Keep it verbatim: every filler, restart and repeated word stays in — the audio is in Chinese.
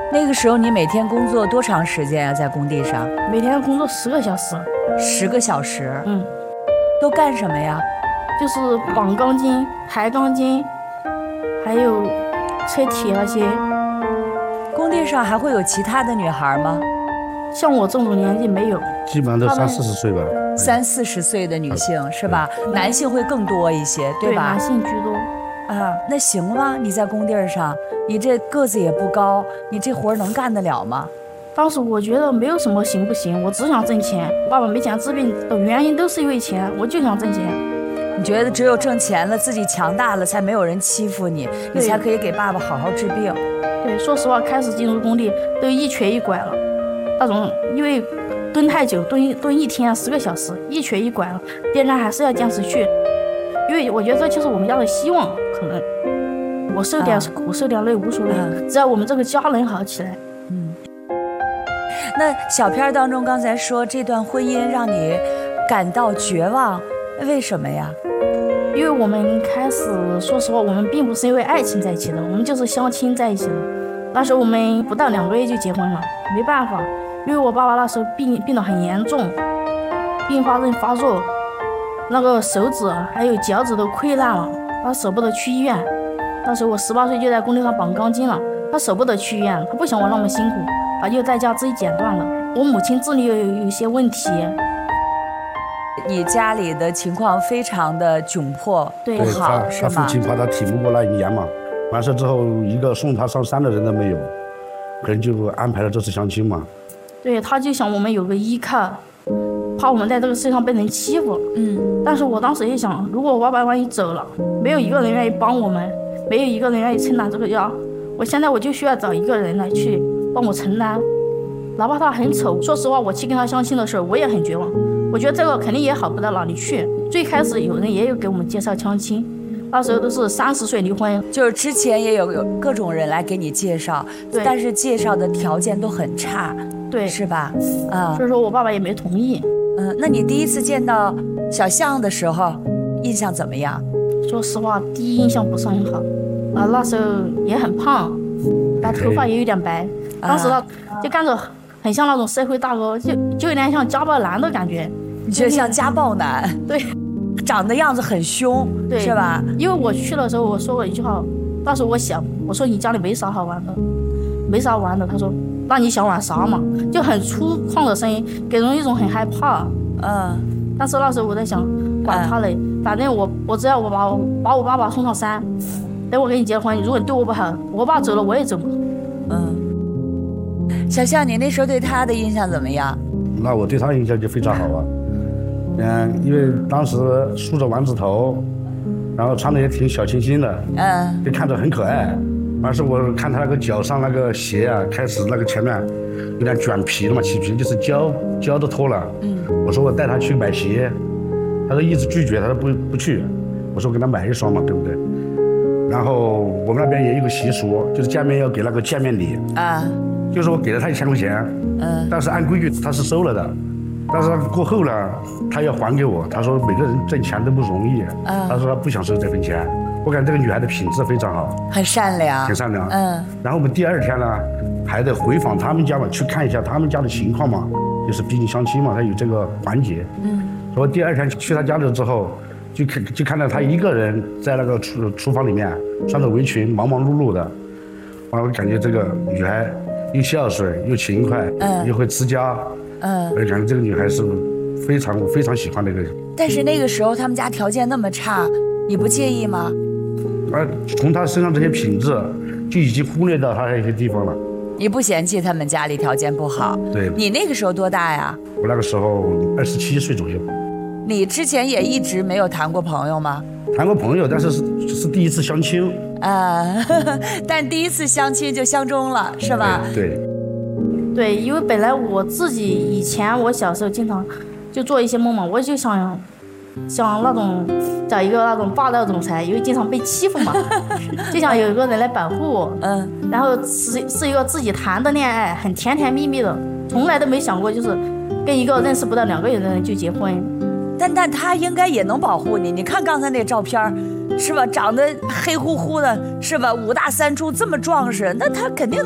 那个时候你每天工作多长时间呀、啊？在工地上？ 每天工作十个小时。 十个小时？ 嗯。 都干什么呀？ 就是绑钢筋、抬钢筋，还有拆铁那些。 工地上还会有其他的女孩吗？ 像我这种年纪没有， 基本上都三四十岁吧。 三四十岁的女性是吧？男性会更多一些，对吧？ 对，男性居多。 啊，那行吗？你在工地上，你这个子也不高，你这活能干得了吗？ 当时我觉得没有什么行不行，我只想挣钱。爸爸没钱治病的原因都是因为钱，我就想挣钱。 你觉得只有挣钱了，自己强大了，才没有人欺负你，你才可以给爸爸好好治病。 对，说实话，开始进入工地都一瘸一拐了，那种因为蹲太久，蹲蹲一天十个小时，一瘸一拐了，第二天还是要坚持去，因为我觉得这就是我们家的希望。可能我受点苦、啊、受点累无所谓、啊，只要我们这个家能好起来。 嗯。那小片当中刚才说这段婚姻让你感到绝望，为什么呀？ 因为我们开始，说实话，我们并不是因为爱情在一起的，我们就是相亲在一起的。那时候我们不到两个月就结婚了，没办法，因为我爸爸那时候病病得很严重，并发症发作，那个手指还有脚趾都溃烂了，他舍不得去医院。那时候我十八岁就在工地上绑钢筋了，他舍不得去医院，他不想我那么辛苦，他就在家自己剪断了。我母亲智力有有一些问题。 你家里的情况非常的窘迫， 对， 不好， 他他父亲怕他挺不过那一年嘛，完事之后一个送他上山的人都没有，可能就安排了这次相亲嘛。 对，他就想我们有个依靠，怕我们在这个世界上被人欺负。嗯，但是我当时也想，如果我爸爸万一走了，没有一个人愿意帮我们，没有一个人愿意承担这个家，我现在我就需要找一个人来去帮我承担，哪怕他很丑。说实话，我去跟他相亲的时候，我也很绝望。我觉得这个肯定也好不到哪里去。最开始有人也有给我们介绍相亲，那时候都是三十岁离婚， 就是之前也有有各种人来给你介绍， 对， 但是介绍的条件都很差， 对， 是吧？啊， 所以说我爸爸也没同意。 嗯，那你第一次见到小象的时候，印象怎么样？ 说实话，第一印象不是很好，啊，那时候也很胖，但头发也有点白，当时呢就看着很像那种社会大哥，就就有点像家暴男的感觉。 你觉得像家暴男？ 对， 长得样子很凶， 对， 是吧？ 因为我去的时候，我说过一句话，当时我想，我说你家里没啥好玩的，没啥玩的。他说，那你想玩啥嘛？就很粗犷的声音，给人一种很害怕。嗯，但是那时候我在想，管他嘞，嗯、反正我我只要我把我把我爸爸送上山，等我跟你结婚，如果你对我不好，我爸走了我也走。 嗯，小象，你那时候对他的印象怎么样？ 那我对他印象就非常好啊。嗯，因为当时梳着丸子头，然后穿的也挺小清新的，嗯，就看着很可爱。但是我看他那个脚上那个鞋啊，开始那个前面有点卷皮了嘛，起皮就是胶胶都脱了。嗯，我说我带他去买鞋，他说一直拒绝，他说不不去。我说我给他买一双嘛，对不对？然后我们那边也有个习俗，就是见面要给那个见面礼啊，就是我给了他一千块钱，嗯，但是按规矩他是收了的。但是过后呢，他要还给我。他说每个人挣钱都不容易，嗯、他说他不想收这份钱。我感觉这个女孩的品质非常好， 很善良， 很善良。嗯。然后我们第二天呢，还得回访他们家嘛，去看一下他们家的情况嘛，就是毕竟相亲嘛，他有这个环节。嗯。所以第二天去他家里之后，就看就看到他一个人在那个厨厨房里面穿着围裙，忙忙碌碌的。我感觉这个女孩又孝顺又勤快，嗯，又会持家。嗯，我感觉这个女孩是非常非常喜欢的一个人。 但是那个时候他们家条件那么差，你不介意吗？ 啊，从她身上这些品质就已经忽略到她一些地方了。 你不嫌弃他们家里条件不好？ 对。 你那个时候多大呀？ 我那个时候二十七岁左右。 你之前也一直没有谈过朋友吗？ 谈过朋友，但是是是第一次相亲。 啊、呃，但第一次相亲就相中了，是吧？ 对。对对，因为本来我自己以前我小时候经常就做一些梦嘛，我就想想那种找一个那种霸道总裁，因为经常被欺负嘛，就想有一个人来保护我，嗯，然后是是一个自己谈的恋爱，很甜甜蜜蜜的，从来都没想过就是跟一个认识不到两个月的人就结婚。 但但他应该也能保护你，你看刚才那照片，是吧？长得黑乎乎的，是吧？五大三粗，这么壮实，那他肯定